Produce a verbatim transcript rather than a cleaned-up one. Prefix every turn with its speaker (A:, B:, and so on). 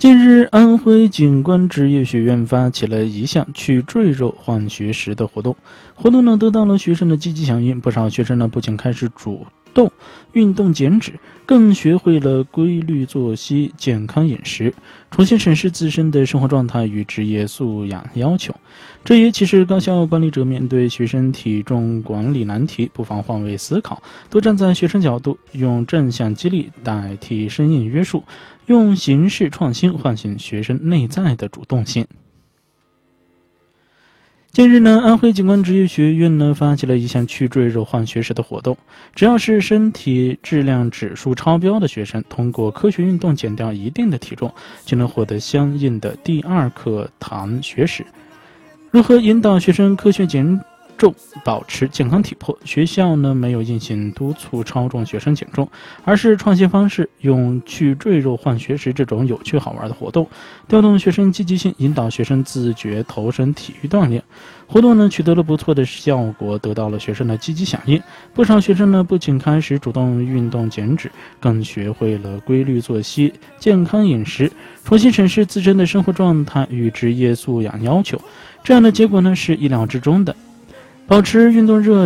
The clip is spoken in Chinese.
A: 近日，安徽警官职业学院发起了一项去赘肉换学时的活动。活动呢得到了学生的积极响应，不少学生呢不仅开始主动运动减脂，更学会了规律作息、健康饮食，重新审视自身的生活状态与职业素养要求。这也启示高校管理者面对学生体重管理难题，不妨换位思考，多站在学生角度，用正向激励代替生硬约束，用形式创新唤醒学生内在的主动性。近日呢，安徽警官职业学院呢发起了一项去赘肉换学时的活动，只要是身体质量指数超标的学生，通过科学运动减掉一定的体重，就能获得相应的第二课堂学时。如何引导学生科学减重，保持健康体魄？学校呢没有硬性督促超重学生减重，而是创新方式，用去赘肉换学时这种有趣好玩的活动，调动学生积极性，引导学生自觉投身体育锻炼。活动呢取得了不错的效果，得到了学生的积极响应。不少学生呢不仅开始主动运动减脂，更学会了规律作息、健康饮食，重新审视自身的生活状态与职业素养要求。这样的结果呢是意料之中的。保持运动热